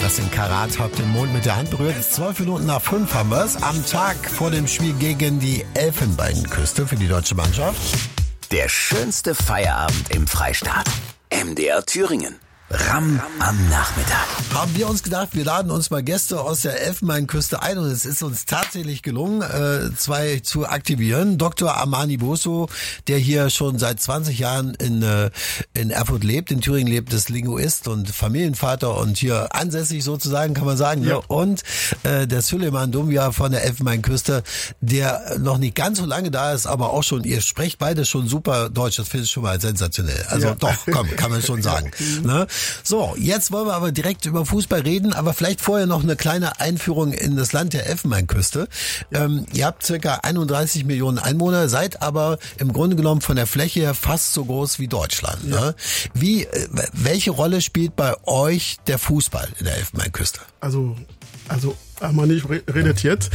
Das sind Karat, habt den Mond mit der Hand berührt. 12 Minuten nach 5 haben wir es. Am Tag vor dem Spiel gegen die Elfenbeinküste für die deutsche Mannschaft. Der schönste Feierabend im Freistaat. MDR Thüringen. Ram am Nachmittag. Haben wir uns gedacht, wir laden uns mal Gäste aus der Elfenbeinküste ein und es ist uns tatsächlich gelungen, zwei zu aktivieren. Dr. Amani Boso, der hier schon seit 20 Jahren in Erfurt lebt, in Thüringen lebt, ist Linguist und Familienvater und hier ansässig sozusagen, kann man sagen. Ja. Ne? Und der Süleyman Doumbia von der Elfenbeinküste, der noch nicht ganz so lange da ist, aber auch schon, ihr sprecht beide schon super Deutsch, das finde ich schon mal sensationell. Also ja. Doch, komm, kann man schon sagen. Ne? So, jetzt wollen wir aber direkt über Fußball reden, aber vielleicht vorher noch eine kleine Einführung in das Land der Elfenbeinküste. Ihr habt circa 31 Millionen Einwohner, seid aber im Grunde genommen von der Fläche her fast so groß wie Deutschland. Ja. Ne? Welche Rolle spielt bei euch der Fußball in der Elfenbeinküste? Also Amani redet jetzt.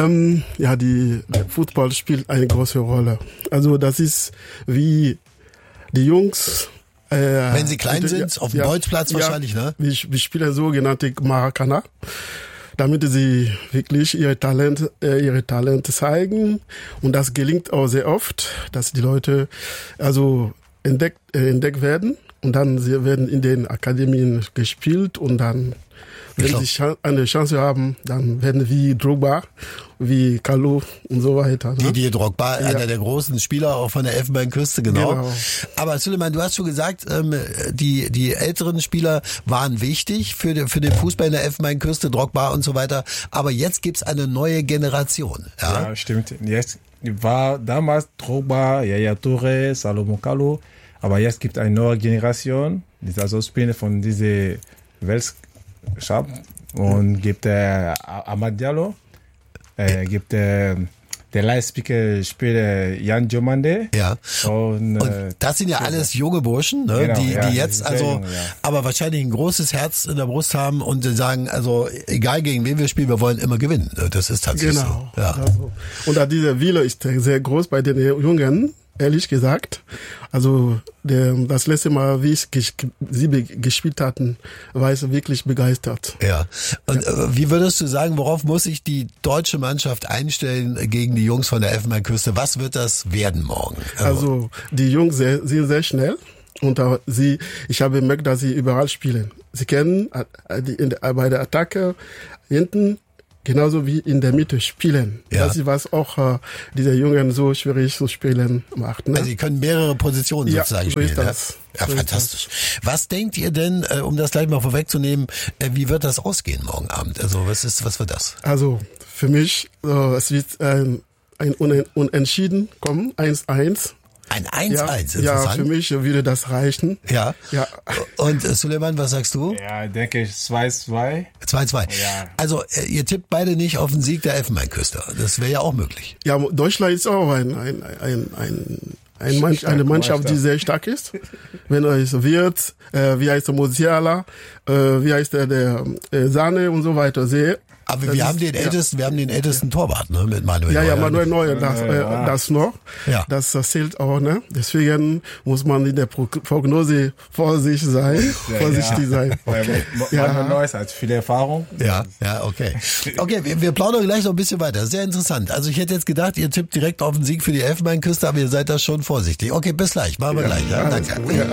Der Fußball spielt eine große Rolle. Also das ist wie die Jungs. Wenn sie klein sind, auf dem Bolzplatz wahrscheinlich, ne? Wir spielen sogenannte Maracana, damit sie wirklich ihre Talente zeigen. Und das gelingt auch sehr oft, dass die Leute entdeckt werden. Und dann sie werden in den Akademien gespielt und dann, wenn sie eine Chance haben, dann werden wie Drogba, wie Kalou und so weiter. Ne? Didier Drogba, einer der großen Spieler auch von der Elfenbeinküste, genau. Aber Süleyman, du hast schon gesagt, die älteren Spieler waren wichtig für den Fußball in der Elfenbeinküste, Drogba und so weiter. Aber jetzt gibt's eine neue Generation. Ja, stimmt. Jetzt war damals Drogba, Yaya Touré, Salomon Kalou. Aber jetzt gibt es eine neue Generation, die also Spieler von dieser Weltcup und gibt Amad Diallo, gibt der Leihspieler Yan Diomande. Ja. Und das sind ja alles junge Burschen, ne? Genau, die jetzt aber wahrscheinlich ein großes Herz in der Brust haben und sagen, also egal gegen wen wir spielen, wir wollen immer gewinnen. Das ist tatsächlich so. Ja. Also, und dieser Wille ist sehr groß bei den Jungen. Ehrlich gesagt, also das letzte Mal, wie sie gespielt hatten, war ich wirklich begeistert. Ja. Und wie würdest du sagen, worauf muss sich die deutsche Mannschaft einstellen gegen die Jungs von der Elfenbeinküste? Was wird das werden morgen? Also die Jungs sind sehr schnell und ich habe gemerkt, dass sie überall spielen. Sie können bei der Attacke hinten genauso wie in der Mitte spielen. Ja. Das ist was auch diese Jungen so schwierig zu spielen macht. Ne? Also sie können mehrere Positionen sozusagen spielen. Ist das. Ja, so fantastisch. Was denkt ihr denn, um das gleich mal vorwegzunehmen, wie wird das ausgehen morgen Abend? Also was wird das? Also für mich, es wird ein Unentschieden kommen, 1-1. Ein 1-1, interessant. Ja, für mich würde das reichen. Ja. Und Süleyman, was sagst du? Ja, ich denke 2-2. 2-2. Ja. Also ihr tippt beide nicht auf den Sieg der Elfenbeinküste. Das wäre ja auch möglich. Ja, Deutschland ist auch eine Mannschaft, die sehr stark ist. Wenn es wird, wie heißt der Musiala, wie heißt der Sahne und so weiter, aber wir haben den ältesten Torwart, ne, mit Manuel Neuer. Ja, Manuel Neuer, das noch. Ja. Das zählt auch, ne. Deswegen muss man in der Prognose vorsichtig sein. Okay. Manuel Neuer hat viel Erfahrung. Ja, okay. Okay, wir plaudern gleich noch ein bisschen weiter. Sehr interessant. Also ich hätte jetzt gedacht, ihr tippt direkt auf den Sieg für die Elfenbeinküste, aber ihr seid da schon vorsichtig. Okay, bis gleich. Machen wir gleich. Ja, danke.